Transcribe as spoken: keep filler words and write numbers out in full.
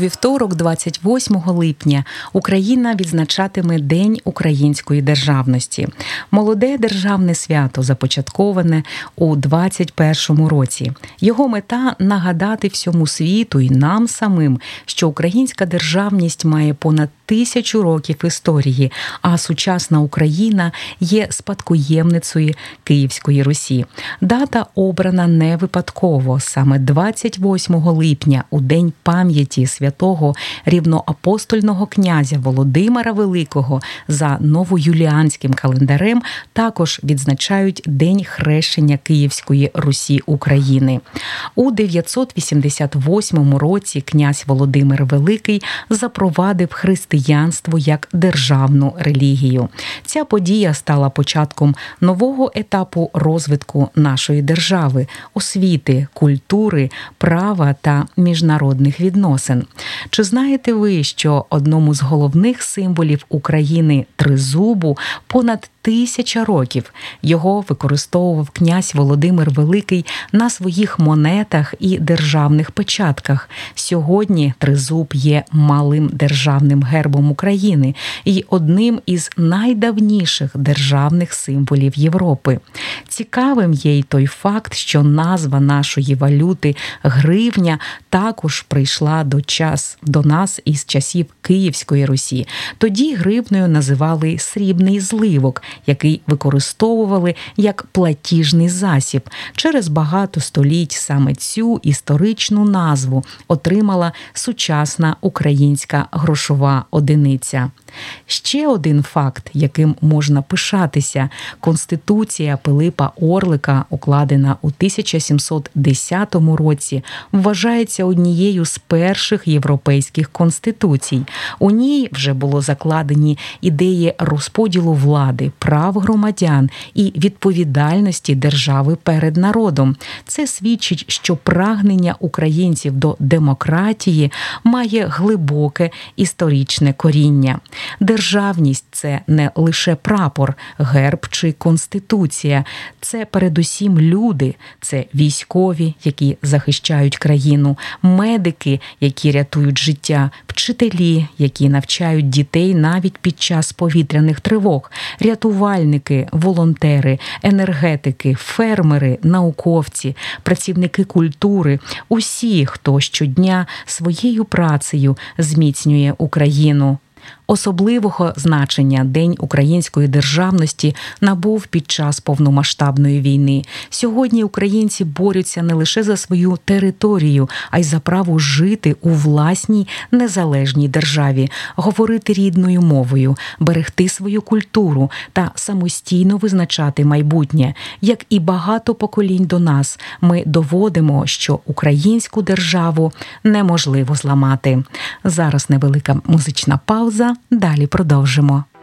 вівторок, двадцять восьмого липня, Україна відзначатиме День української державності. Молоде державне свято, започатковане у двадцять першому році. Його мета – нагадати всьому світу і нам самим, що українська державність має понад тисячу років історії, а сучасна Україна є спадкоємницею Київської Русі. Дата обрана не випадково. Саме двадцять восьмого липня, у День пам'яті святого рівноапостольного князя Володимира Великого, за новоюліанським календарем також відзначають День хрещення Київської Русі України. У дев'ятсот вісімдесят восьмому році князь Володимир Великий запровадив християнство як державну релігію. Ця подія стала початком нового етапу розвитку нашої держави, освіти, культури, права та міжнародних відносин. Чи знаєте ви, що одному з головних символів України – тризубу понад тисяча років? Його використовував князь Володимир Великий на своїх монетах і державних печатках. Сьогодні тризуб є малим державним гербом України і одним із найдавніших державних символів Європи. Цікавим є й той факт, що назва нашої валюти – гривня також прийшла до час до нас із часів Київської Русі. Тоді гривнею називали срібний зливок, який використовували як платіжний засіб. Через багато століть саме цю історичну назву отримала сучасна українська грошова одиниця. Ще один факт, яким можна пишатися – Конституція Пилипа Орлика, укладена у тисяча сімсот десятому році, вважається однією з перших європейських конституцій. У ній вже було закладені ідеї розподілу влади, прав громадян і відповідальності держави перед народом. Це свідчить, що прагнення українців до демократії має глибоке історичне коріння. Державність – це не лише прапор, герб чи конституція. Це передусім люди, це військові, які захищають країну, медики, які рятують життя, вчителі, які навчають дітей навіть під час повітряних тривог, рятувальники, волонтери, енергетики, фермери, науковці, працівники культури – усі, хто щодня своєю працею зміцнює Україну. Особливого значення День української державності набув під час повномасштабної війни. Сьогодні українці борються не лише за свою територію, а й за право жити у власній незалежній державі, говорити рідною мовою, берегти свою культуру та самостійно визначати майбутнє. Як і багато поколінь до нас, ми доводимо, що українську державу неможливо зламати. Зараз невелика музична пауза. Далі продовжимо.